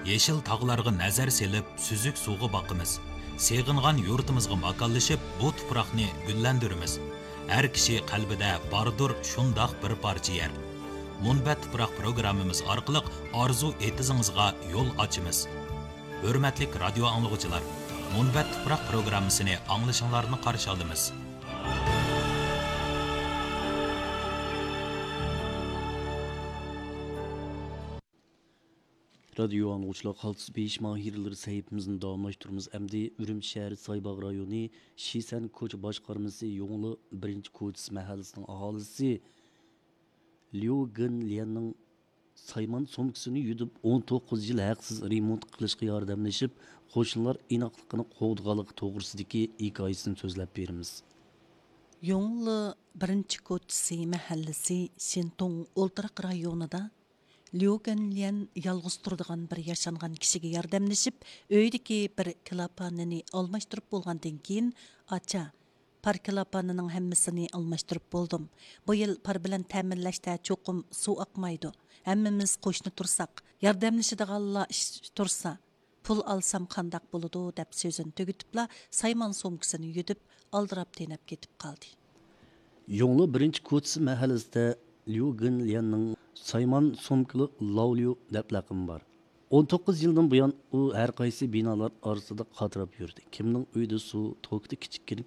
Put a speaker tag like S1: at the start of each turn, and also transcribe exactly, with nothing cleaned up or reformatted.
S1: Yeşil tağlarga nazar selip, süzük suğu bakımız. Seğingan yurtimizga makallaşıp, bu tuproqni güllendirimiz. Her kişi qalbida bardur şundaq bir parça yer. Munbat tuproq programmamiz orqali arzu etizingizga yo'l ochimiz. Hurmatli radio anglag'uchilar, Munbat tuproq programmasini anglashinglarni qarshi olamiz.
S2: Radyo anlıqçılar halkız beş mahirleri sahipimizin davamlaştırımız əmdi Ürüm şəhəri Saybağ rayonu Şisən Koç başqarması Yoğunlu birinci Koçs məhəlləsinin ahalisi Liu Gen Lian'ın sayman somkisini yudub on to'qqiz yil haqsız remont qilishga yordamlashib, qo'shnilar inoqliqini qo'g'dg'anligi to'g'risidagi hikoyasini so'zlab beramiz.
S3: Yoğunlu birinci Koçs məhəllisi Şentong Oltıraq rayonida Liu Genlian yalğız turadigan bir yaşangan kishiga yordamlashib, öydeki bir klapanini almashtirib bo'lgandan keyin acha par klapanining hammasini almashtirib bo'ldim. Bu yil par bilan ta'minlashda cho'qim suv oqmaydi. Hammamiz qo'shni tursak, yordamlashadiganlar ish tursa, pul alsam qandaq bo'ladi deb so'zini tugitibla Sayman somkisini yutib, aldirab tenab ketib qoldi.
S2: Yoğunlu birinci Koçs məhəlləsində Liu Genlian'ın Sayman somkili Lavliu deb laqim var. on to'qqiz yildan buyon u har qaysi binolar orasida qatirab yurdi. Kimning uyida suv, tokda kichikkin